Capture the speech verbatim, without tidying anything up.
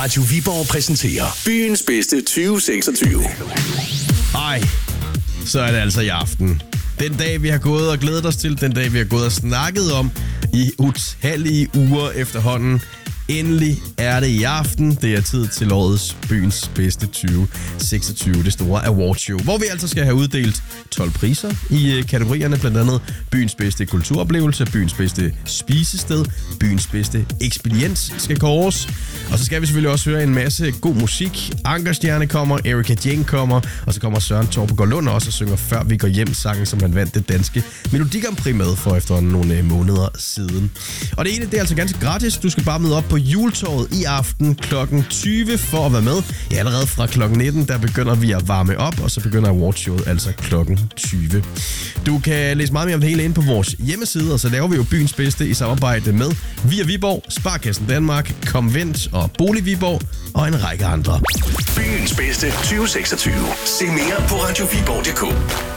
Radio Viborg præsenterer byens bedste tyve seksogtyve. Ej, så er det altså i aften. Den dag, vi har gået og glædet os til, den dag, vi har gået og snakket om i utallige uger efterhånden. Endelig er det i aften. Det er tid til årets byens bedste tyve seksogtyve, det store awardshow, hvor vi altså skal have uddelt tolv priser i kategorierne, blandt andet byens bedste kulturoplevelse, byens bedste spisested, byens bedste ekspediens skal kåres. Og så skal vi selvfølgelig også høre en masse god musik. Ankerstjerne kommer, Erika Jane kommer, og så kommer Søren Torpegaard Lund også og synger Før vi går hjem, sangen, som han vandt det danske Melodi Grand Prix med for efter nogle måneder siden. Og det ene, det er altså ganske gratis. Du skal bare møde op på Juletorvet i aften klokken tyve for at være med. Ja, allerede fra klokken nitten, der begynder vi at varme op, og så begynder awardshowet altså klokken tyve. Du kan læse meget mere om det hele inde på vores hjemmeside, og så laver vi jo byens bedste i samarbejde med Via Viborg, Sparkassen Danmark, Comvent og Bolig Viborg og en række andre. Byens bedste tyve seksogtyve. Se mere på radio viborg punktum d k.